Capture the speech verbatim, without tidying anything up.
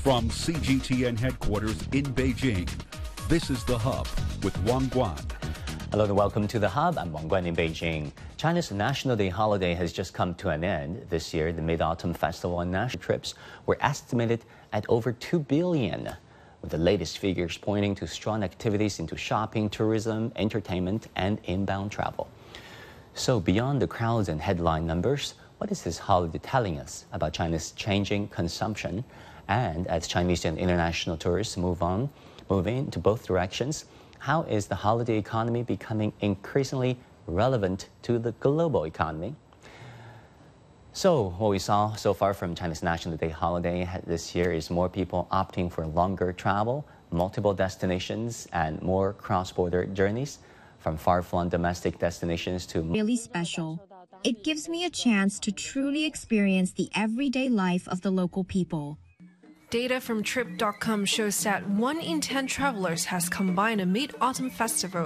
From C G T N headquarters in Beijing, this is The Hub with Wang Guan. Hello and welcome to The Hub. I'm Wang Guan in Beijing. China's National Day holiday has just come to an end. This year, the Mid-Autumn Festival and national trips were estimated at over two billion, with the latest figures pointing to strong activities into shopping, tourism, entertainment, and inbound travel. So beyond the crowds and headline numbers, what is this holiday telling us about China's changing consumption? And as Chinese and international tourists move on, moving to both directions, how is the holiday economy becoming increasingly relevant to the global economy? So what we saw so far from China's National Day holiday this year is more people opting for longer travel, multiple destinations, and more cross-border journeys, from far-flung domestic destinations to really special. It gives me a chance to truly experience the everyday life of the local people. Data from Trip dot com shows that one in ten travelers has combined a Mid-Autumn Festival